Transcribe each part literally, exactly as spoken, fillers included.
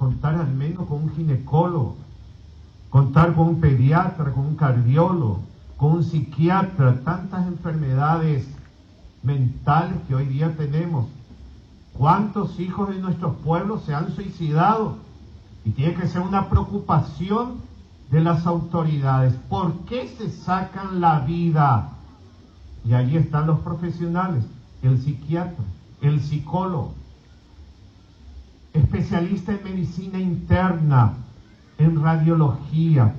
contar al menos con un ginecólogo, contar con un pediatra, con un cardiólogo, con un psiquiatra, tantas enfermedades mentales que hoy día tenemos. ¿Cuántos hijos de nuestros pueblos se han suicidado? Y tiene que ser una preocupación de las autoridades. ¿Por qué se sacan la vida? Y ahí están los profesionales, el psiquiatra, el psicólogo, especialista en medicina interna, en radiología.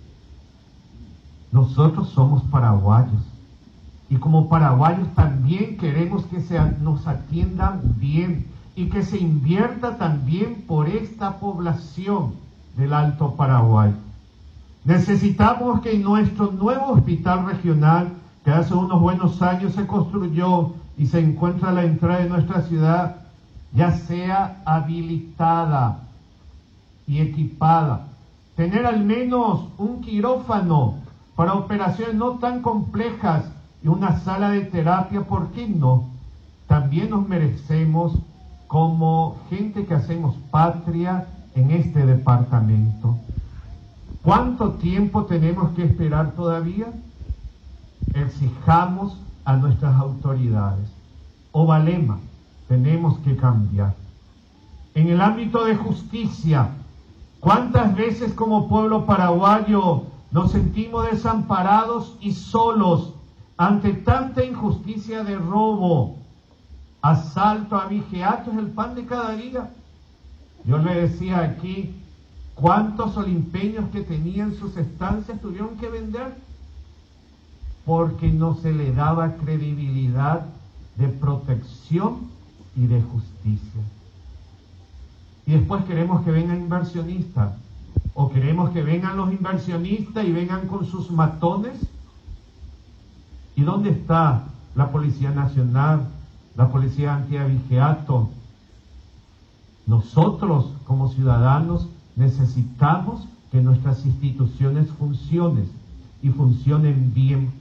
Nosotros somos paraguayos y como paraguayos también queremos que se nos atiendan bien y que se invierta también por esta población del Alto Paraguay. Necesitamos que nuestro nuevo hospital regional, que hace unos buenos años se construyó y se encuentra a la entrada de nuestra ciudad, ya sea habilitada y equipada. Tener al menos un quirófano para operaciones no tan complejas y una sala de terapia, ¿por qué no? También nos merecemos como gente que hacemos patria en este departamento. ¿Cuánto tiempo tenemos que esperar todavía? Exijamos a nuestras autoridades. Ovalema, tenemos que cambiar. En el ámbito de justicia, ¿cuántas veces como pueblo paraguayo nos sentimos desamparados y solos ante tanta injusticia de robo, asalto, abigeato? Es el pan de cada día. Yo le decía aquí, ¿cuántos olimpeños que tenían sus estancias tuvieron que vender? Porque no se le daba credibilidad de protección y de justicia. Y después queremos que vengan inversionistas, o queremos que vengan los inversionistas y vengan con sus matones. ¿Y dónde está la Policía Nacional, la Policía Antiabigeato? Nosotros como ciudadanos necesitamos que nuestras instituciones funcionen y funcionen bien.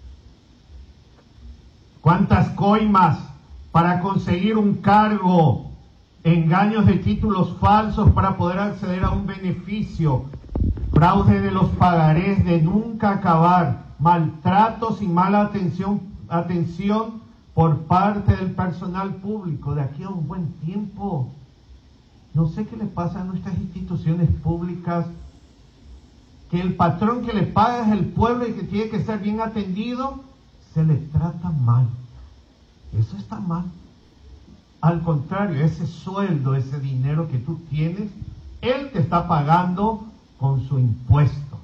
¿Cuántas coimas para conseguir un cargo? Engaños de títulos falsos para poder acceder a un beneficio, fraude de los pagarés de nunca acabar, maltratos y mala atención, atención por parte del personal público. De aquí a un buen tiempo, no sé qué le pasa a nuestras instituciones públicas, que el patrón que le paga es el pueblo y que tiene que ser bien atendido, se le trata mal. Eso está mal. Al contrario, ese sueldo, ese dinero que tú tienes, él te está pagando con su impuesto.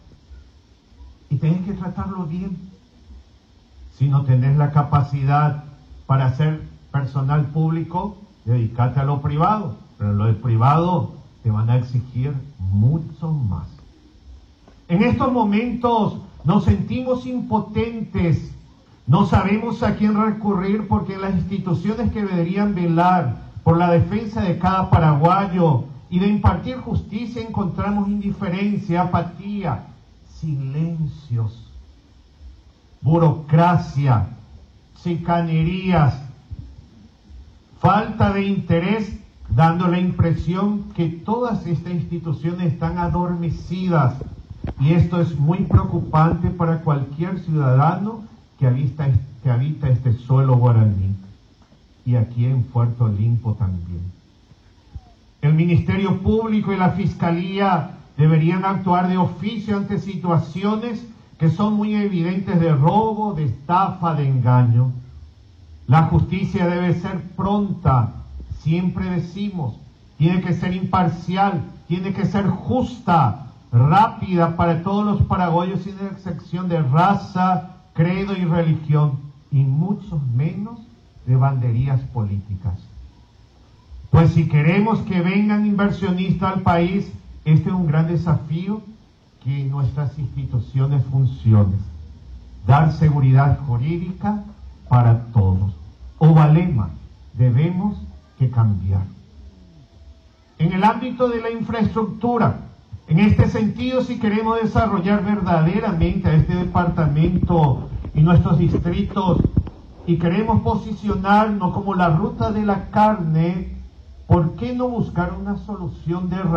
Y tienes que tratarlo bien. Si no tenés la capacidad para ser personal público, dedícate a lo privado. Pero lo de privado te van a exigir mucho más. En estos momentos nos sentimos impotentes. No sabemos a quién recurrir porque las instituciones que deberían velar por la defensa de cada paraguayo y de impartir justicia encontramos indiferencia, apatía, silencios, burocracia, chicanerías, falta de interés, dando la impresión que todas estas instituciones están adormecidas. Y esto es muy preocupante para cualquier ciudadano que habita, que habita este suelo guaraní, y aquí en Puerto Limpo también. El Ministerio Público y la Fiscalía deberían actuar de oficio ante situaciones que son muy evidentes de robo, de estafa, de engaño. La justicia debe ser pronta, siempre decimos, tiene que ser imparcial, tiene que ser justa, rápida para todos los paraguayos sin excepción de raza, credo y religión, y mucho menos de banderías políticas. Pues si queremos que vengan inversionistas al país, este es un gran desafío, que nuestras instituciones funcionen, dar seguridad jurídica para todos. Ovalema, debemos que cambiar. En el ámbito de la infraestructura, en este sentido, si queremos desarrollar verdaderamente a este departamento y nuestros distritos y queremos posicionarnos como la ruta de la carne, ¿por qué no buscar una solución de